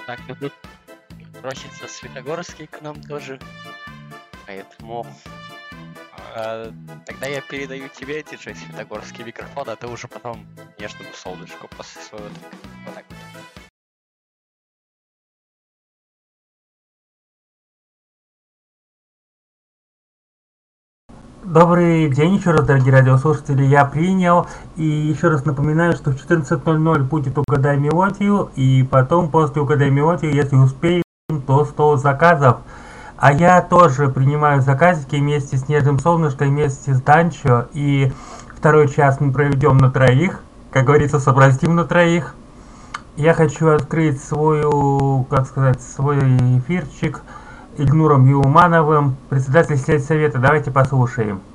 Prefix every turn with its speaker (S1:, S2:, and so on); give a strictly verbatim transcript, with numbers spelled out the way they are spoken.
S1: Так, мгм. Просится Светогорский к нам тоже. Поэтому а, тогда я передаю тебе, диджей Светогорский, микрофон, а ты уже потом нежному солнышку после своего трека. Вот так.
S2: Добрый день еще раз, дорогие радиослушатели, я принял. И еще раз напоминаю, что в четырнадцать ноль ноль будет «Угадай мелодию», и потом, после «Угадай мелодию», если успеем, то сто заказов. А я тоже принимаю заказики вместе с Нежным Солнышком, вместе с Данчо. И второй час мы проведем на троих, как говорится, сообразим на троих. Я хочу открыть свою, как сказать, свой эфирчик Ильнуром Юмановым, председатель сельсовета. Давайте послушаем.